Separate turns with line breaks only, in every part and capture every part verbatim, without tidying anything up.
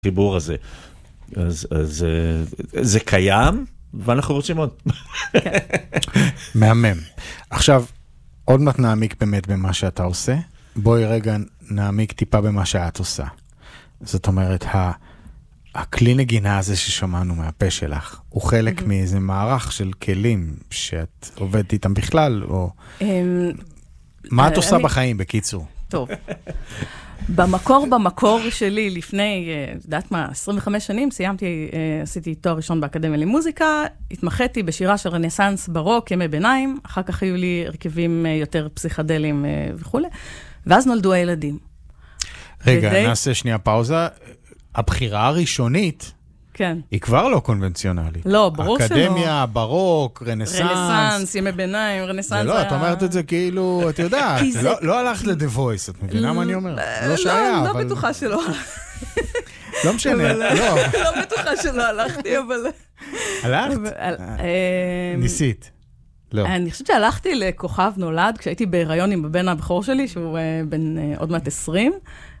חיבור הזה. אז, אז זה קיים, ואנחנו רוצים עוד.
מהמם. עכשיו, עוד מעט נעמיק באמת במה שאתה עושה. בואי רגע נעמיק טיפה במה שאת עושה. זאת אומרת, הכלי נגינה הזה ששמענו מהפה שלך, הוא חלק מאיזה מערך של כלים שאת עובדת איתם בכלל, או... מה את עושה בחיים, בקיצור?
טוב. במקור, במקור שלי, לפני, יודעת מה, עשרים וחמש שנים, סיימתי, עשיתי תואר ראשון באקדמיה למוזיקה, התמחיתי בשירה של רנסנס ברוק, ימי ביניים, אחר כך היו לי הרכבים יותר פסיכדליים וכו', ואז נולדו הילדים.
רגע, ודי... נעשה שנייה פאוזה. הבחירה הראשונית,
כן.
היא כבר לא קונבנציונלית.
לא, ברור שלא.
אקדמיה, ברוק, רנסנס.
רנסנס, ימי ביניים, רנסנס היה...
זה לא, את אומרת את זה כאילו, את יודעת, לא הלכת ל-The Voice, את מבינה מה אני אומר? לא שהיה, אבל...
לא בטוחה שלא.
לא משנה, לא.
לא בטוחה שלא הלכתי, אבל...
הלכת? ניסית. לא.
אני חושבת שהלכתי לכוכב נולד, כשהייתי בהיריון עם הבן הבכור שלי, שהוא בן עוד מעט עשרים,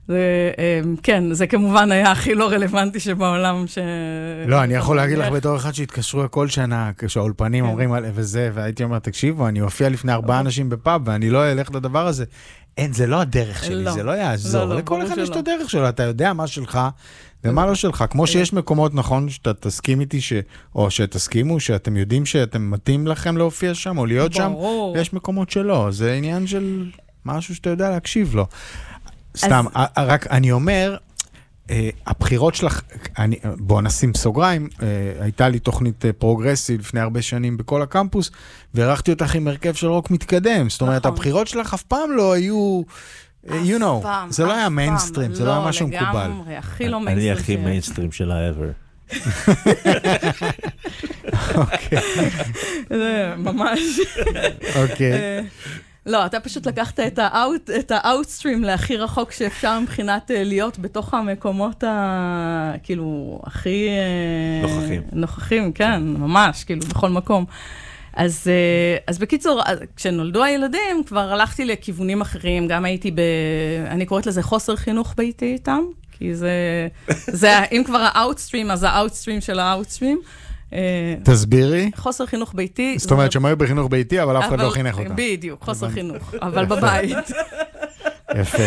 כן, זה כמובן היה הכי לא רלוונטי שבעולם ש...
לא, אני יכול להגיד לך בתור אחד שהתקשרו כל שנה, כשהאולפנים אומרים על וזה, והייתי אומר, תקשיבו, אני הופיע לפני ארבעה אנשים בפאב, ואני לא אלך לדבר הזה. אין, זה לא הדרך שלי, זה לא יעזור. לכל אחד יש את הדרך שלו, אתה יודע מה שלך ומה לא שלך. כמו שיש מקומות, נכון, שאתה תסכים איתי, או שתסכימו, שאתם יודעים שאתם מתאים לכם להופיע שם, או להיות שם, ויש מקומות שלא. זה עניין של משהו שאתה יודע להקשיב לו. סתם, רק אני אומר, הבחירות שלך, בוא נשים סוגריים, הייתה לי תוכנית פרוגרסיב לפני הרבה שנים בכל הקמפוס, וערכתי אותך עם הרכב של רוק מתקדם. זאת אומרת, הבחירות שלך אף פעם לא היו, you know, זה לא היה מיינסטרים, זה לא היה משהו מקובל.
לא, לגמרי, הכי לא מיינסטרים.
אני הכי מיינסטרים שלה ever.
אוקיי.
זה ממש.
אוקיי.
לא, אתה פשוט לקחת את האוטסטרים להכי רחוק שאפשר מבחינת להיות בתוך המקומות כאילו הכי...
נוכחים.
נוכחים, כן, ממש, כאילו בכל מקום. אז, אז בקיצור, כשנולדו הילדים, כבר הלכתי לכיוונים אחרים, גם הייתי ב... אני קוראת לזה חוסר חינוך ביתי איתם, כי זה... זה אם כבר האוטסטרים, אז האוטסטרים של האוטסטרים.
תסבירי.
חוסר חינוך ביתי.
זאת אומרת שהם היו בחינוך ביתי, אבל אף אחד לא חינך אותם.
בדיוק, חוסר חינוך, אבל בבית.
יפה.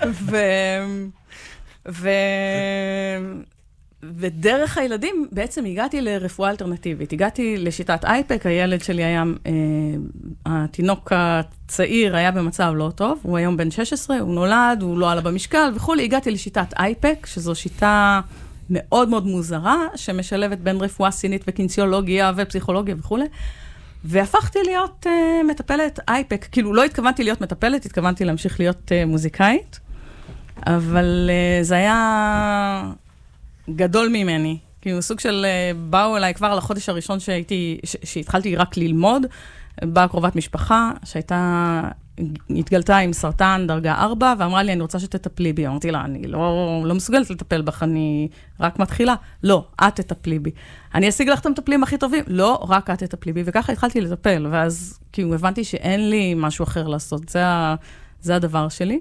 ודרך הילדים בעצם הגעתי לרפואה אלטרנטיבית. הגעתי לשיטת אייפק, הילד שלי היה, התינוק הצעיר היה במצב לא טוב, הוא היום בן שש עשרה, הוא נולד, הוא לא עלה במשקל וכו'. הגעתי לשיטת אייפק, שזו שיטה... מאוד מאוד מוזרה, שמשלבת בין רפואה סינית וקינסיולוגיה ופסיכולוגיה וכו'. והפכתי להיות uh, מטפלת אייפק. כאילו, לא התכוונתי להיות מטפלת, התכוונתי להמשיך להיות uh, מוזיקאית, אבל uh, זה היה גדול ממני. כאילו, סוג של, uh, באו אליי כבר לחודש הראשון שהייתי, ש- שהתחלתי רק ללמוד, באה קרובת משפחה, שהייתה... התגלתה עם סרטן דרגה ארבע, ואמרה לי, אני רוצה שתטפלי בי. אמרתי לה, אני לא, לא מסוגלת לטפל בך, אני רק מתחילה. לא, את תטפלי בי. אני אשיג לך את המטפלים הכי טובים? לא, רק את תטפלי בי. וככה התחלתי לטפל, ואז כאילו הבנתי שאין לי משהו אחר לעשות. זה, זה הדבר שלי.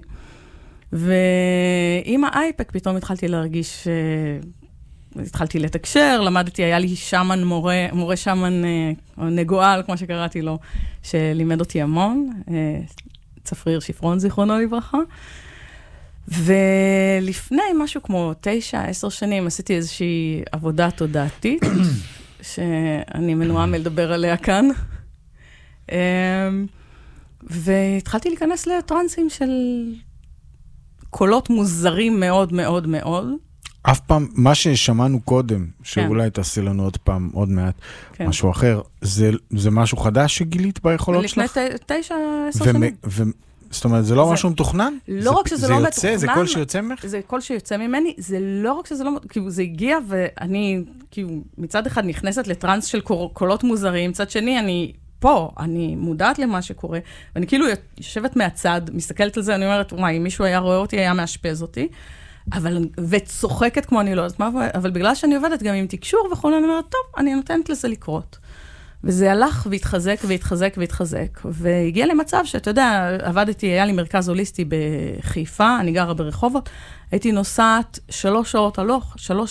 ועם האייפק פתאום התחלתי להרגיש, התחלתי לתקשר, למדתי, היה לי שמן מורה, מורה שמן, או נגואל, כמו שקראתי לו, שלימד אותי המון, צפריר שפרון, זיכרונו לברכה. ולפני משהו כמו תשע, עשר שנים, עשיתי איזושהי עבודה תודעתית, שאני מנועה מלדבר עליה כאן. והתחלתי להיכנס לטרנסים של קולות מוזרים מאוד מאוד מאוד.
אף פעם, מה ששמענו קודם, שאולי תעשי לנו עוד פעם, עוד מעט, משהו אחר, זה משהו חדש שגילית ביכולות שלך?
לפני תשע, עשר שנים.
זאת אומרת, זה לא משהו מתוכנן?
לא רק שזה לא מתוכנן.
זה קול שיוצא ממך?
זה קול שיוצא ממני, זה לא רק שזה לא, כאילו זה הגיע ואני, כאילו, מצד אחד נכנסת לטרנס של קולות מוזרים, מצד שני אני פה, אני מודעת למה שקורה, ואני כאילו יושבת מהצד, מסתכלת על זה, אני אומרת, וואי, אם מישהו היה רואה אותי, היה מאשפז אותי, אבל, וצוחקת כמו אני לא יודעת מה, אבל בגלל שאני עובדת גם עם תקשור וכל, אני אומרת, טוב, אני נותנת לזה לקרות. וזה הלך והתחזק והתחזק והתחזק, והגיע למצב שאתה יודע, עבדתי, היה לי מרכז הוליסטי בחיפה, אני גרה ברחובות, הייתי נוסעת שלוש שעות הלוך, שלוש